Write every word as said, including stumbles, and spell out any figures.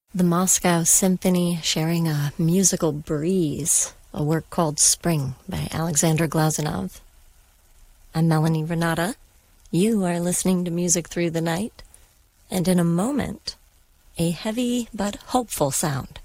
The Moscow Symphony sharing a musical breeze, a work called Spring by Alexander Glazunov. I'm Melanie Renata. You are listening to Music Through the Night, and in a moment, a heavy but hopeful sound.